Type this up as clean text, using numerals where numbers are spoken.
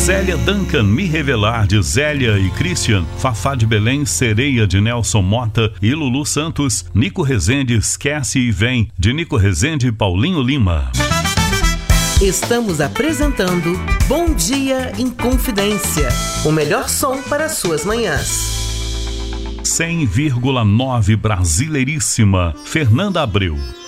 Zélia Duncan, Me Revelar, de Zélia e Christian. Fafá de Belém, Sereia, de Nelson Mota e Lulu Santos. Nico Rezende, Esquece e Vem, de Nico Rezende e Paulinho Lima. Estamos apresentando Bom Dia em Confidência, o melhor som para suas manhãs. 100,9 Brasileiríssima, Fernanda Abreu.